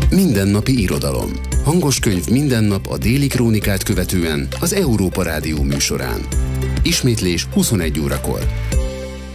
Mindennapi irodalom. Hangos könyv minden nap a Déli Krónikát követően az Európa Rádió műsorán. Ismétlés 21 órakor.